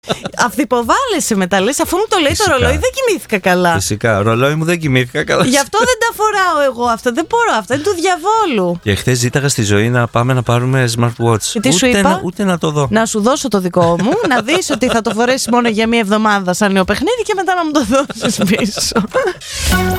Αυθυποβάλλεσαι μετά, λες, αφού μου το λέει το ρολόι, δεν κοιμήθηκα καλά. Φυσικά, ρολόι μου δεν κοιμήθηκα καλά. Γι' αυτό δεν τα φοράω εγώ αυτά. Δεν μπορώ, αυτά είναι του διαβόλου. Και χθες ζήταγα στη ζωή να πάμε να πάρουμε smartwatch. Και τι σου είπα? Ούτε να το δω. Να σου δώσω το δικό μου, να δεις ότι θα το φορέσεις μόνο για μία εβδομάδα σαν νέο παιχνίδι και μετά να μου το δώσεις πίσω.